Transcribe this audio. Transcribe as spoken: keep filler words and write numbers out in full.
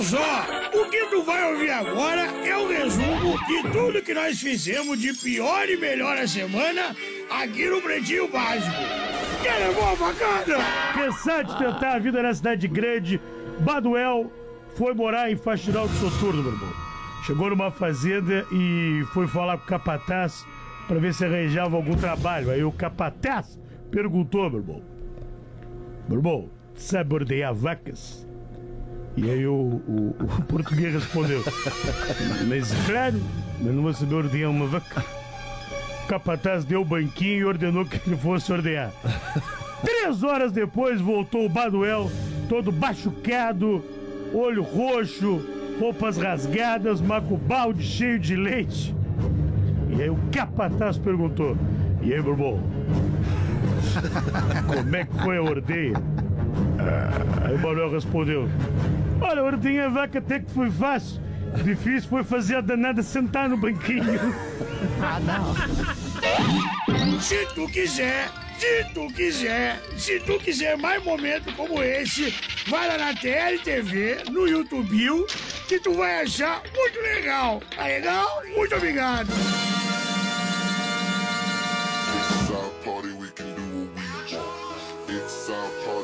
só, o que tu vai ouvir agora é o resumo de tudo que nós fizemos de pior e melhor a semana aqui no Pretinho Básico. Quer levar uma facada? Cansado de tentar a vida na cidade grande, Baduel foi morar em Faxinal do Soturno, meu irmão. Chegou numa fazenda e foi falar com o capataz pra ver se arranjava algum trabalho. Aí o capataz perguntou, meu irmão, meu irmão, sabe ordenhar vacas? E aí o, o, o português respondeu, mas claro, eu não vou saber ordenhar uma vaca. O capataz deu o banquinho e ordenou que ele fosse ordenhar. Três horas depois voltou o Baduel, todo machucado, olho roxo, roupas rasgadas, macubalde cheio de leite. E aí o capataz perguntou, e aí, meu irmão, como é que foi a ordenha? Aí o Baduel respondeu, olha, a ordenha a vaca até que foi fácil. Difícil foi fazer a danada sentar no banquinho. Ah, não. Se tu quiser, se tu quiser, se tu quiser mais momentos como esse, vai lá na T L T V, no YouTube, que tu vai achar muito legal. Tá legal? Muito obrigado.